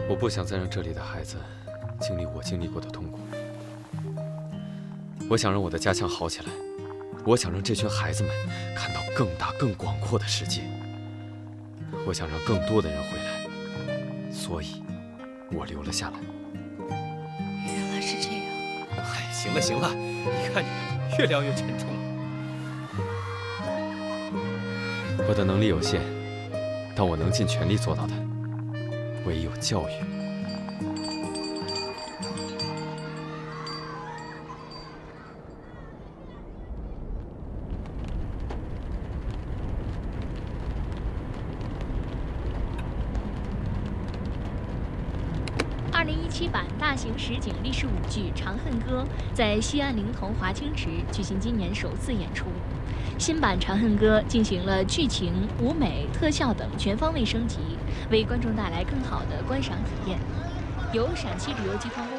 我不想再让这里的孩子经历我经历过的痛苦。我想让我的家乡好起来，我想让这群孩子们看到更大更广阔的世界。我想让更多的人回来，所以，我留了下来。 原来是这样。 哎，行了行了，你看你越聊越沉重了。 我的能力有限，但我能尽全力做到的，唯有教育。 2017版大型实景历史舞剧《长恨歌》在西安灵童华清池举行今年首次演出。新版《长恨歌》进行了剧情、舞美、特效等全方位升级，为观众带来更好的观赏体验。由陕西旅游集团公